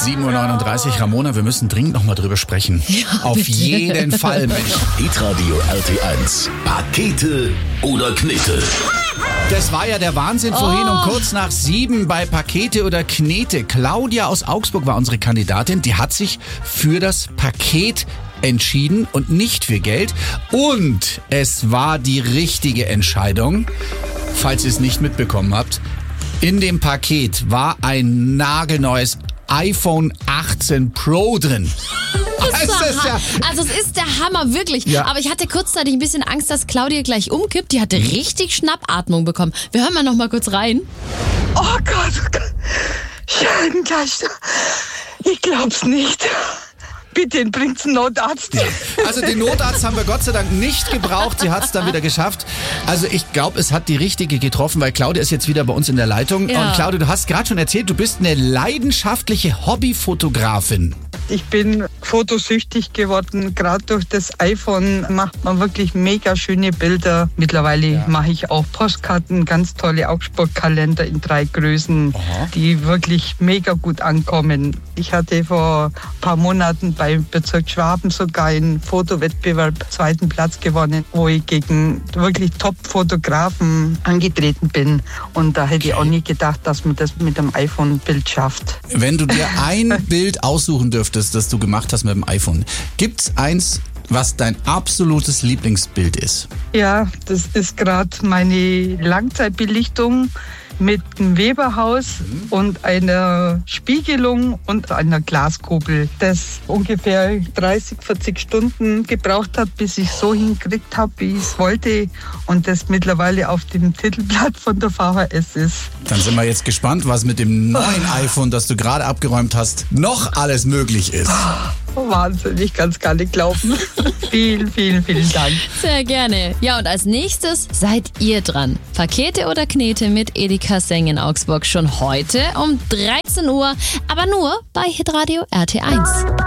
7:39 Uhr, Ramona, wir müssen dringend nochmal drüber sprechen. Ja, auf bitte. jeden Fall, Mensch. Hitradio RT1. Pakete oder Knete? Das war ja der Wahnsinn vorhin um kurz nach 7 bei Pakete oder Knete. Claudia aus Augsburg war unsere Kandidatin. Die hat sich für das Paket entschieden und nicht für Geld. Und es war die richtige Entscheidung, falls ihr es nicht mitbekommen habt. In dem Paket war ein nagelneues iPhone 18 Pro drin. Also es ist der Hammer, wirklich. Ja. Aber ich hatte kurzzeitig ein bisschen Angst, dass Claudia gleich umkippt. Die hatte richtig Schnappatmung bekommen. Wir hören mal noch mal kurz rein. Oh Gott. Scheibenkleister. Ich glaub's nicht. Bitte bringt's einen Notarzt. Also den Notarzt haben wir Gott sei Dank nicht gebraucht. Sie hat es dann wieder geschafft. Also ich glaube, es hat die richtige getroffen, weil Claudia ist jetzt wieder bei uns in der Leitung. Ja. Und Claudia, du hast gerade schon erzählt, du bist eine leidenschaftliche Hobbyfotografin. Ich bin fotosüchtig geworden. Gerade durch das iPhone macht man wirklich mega schöne Bilder. Mittlerweile mache ich auch Postkarten, ganz tolle Augsburg-Kalender in 3 Größen, die wirklich mega gut ankommen. Ich hatte vor ein paar Monaten beim Bezirk Schwaben sogar einen Fotowettbewerb 2. Platz gewonnen, wo ich gegen wirklich Top-Fotografen angetreten bin. Und da hätte ich auch nie gedacht, dass man das mit dem iPhone-Bild schafft. Wenn du dir ein Bild aussuchen dürftest, das du gemacht hast mit dem iPhone, gibt's eins, was dein absolutes Lieblingsbild ist? Ja, das ist gerade meine Langzeitbelichtung mit einem Weberhaus und einer Spiegelung und einer Glaskugel, das ungefähr 30, 40 Stunden gebraucht hat, bis ich so hingekriegt habe, wie ich es wollte, und das mittlerweile auf dem Titelblatt von der VHS ist. Dann sind wir jetzt gespannt, was mit dem neuen iPhone, das du gerade abgeräumt hast, noch alles möglich ist. Wahnsinn, ich kann es gar nicht glauben. Vielen, vielen, vielen Dank. Sehr gerne. Ja, und als nächstes seid ihr dran. Pakete oder Knete mit Edeka Seng in Augsburg schon heute um 13 Uhr, aber nur bei Hitradio RT1.